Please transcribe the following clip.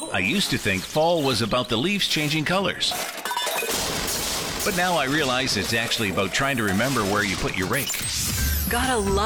I used to think fall was about the leaves changing colors. But now I realize it's actually about trying to remember where you put your rake. Gotta love